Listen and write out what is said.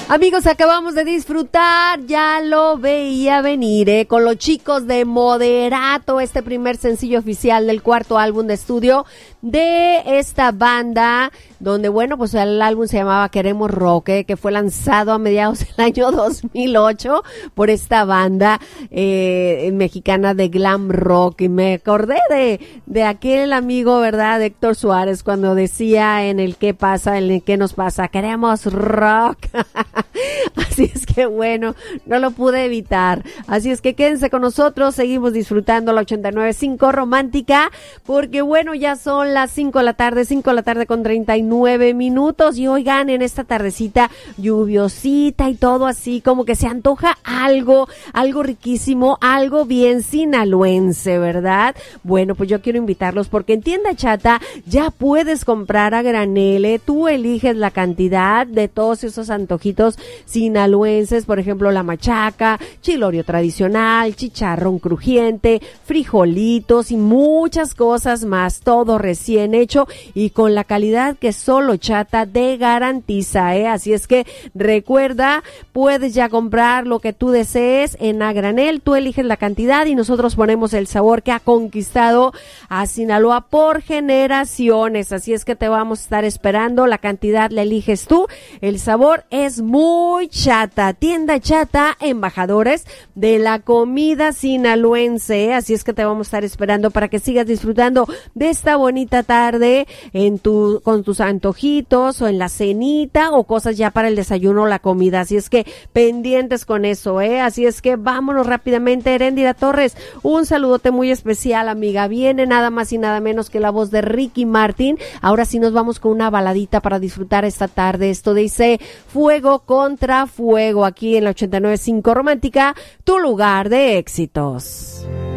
Amigos, acabamos de disfrutar, ya lo veía venir, con los chicos de Moderato, este primer sencillo oficial del cuarto álbum de estudio de esta banda, donde bueno, pues el álbum se llamaba Queremos Rock, que fue lanzado a mediados del año 2008 por esta banda mexicana de glam rock, y me acordé de aquel amigo, ¿verdad?, de Héctor Suárez, cuando decía en el qué pasa, en el qué nos pasa, queremos rock. Así es que bueno, no lo pude evitar. Así es que quédense con nosotros, seguimos disfrutando la 89.5 Romántica, porque bueno, ya son las 5 de la tarde con 39 minutos, y oigan, en esta tardecita lluviosita y todo así, como que se antoja algo riquísimo, algo bien sinaloense, ¿verdad? Bueno, pues yo quiero invitarlos, porque en Tienda Chata ya puedes comprar a granel, tú eliges la cantidad de todos esos antojitos sinaloenses, por ejemplo, la machaca, chilorio tradicional, chicharrón crujiente, frijolitos y muchas cosas más, todo recién hecho y con la calidad que solo Chata te garantiza, Así es que recuerda, puedes ya comprar lo que tú desees en a granel, tú eliges la cantidad y nosotros ponemos el sabor que ha conquistado a Sinaloa por generaciones, así es que te vamos a estar esperando, la cantidad la eliges tú, el sabor es muy Chata. Tienda Chata, embajadores de la comida sinaloense, así es que te vamos a estar esperando para que sigas disfrutando de esta bonita tarde con tus antojitos o en la cenita o cosas ya para el desayuno o la comida, así es que pendientes con eso, así es que vámonos rápidamente. Heréndira Torres, un saludote muy especial, amiga, viene nada más y nada menos que la voz de Ricky Martin. Ahora sí nos vamos con una baladita para disfrutar esta tarde. Esto dice Fuego contra Fuego, aquí en la 89.5 Romántica, tu lugar de éxitos.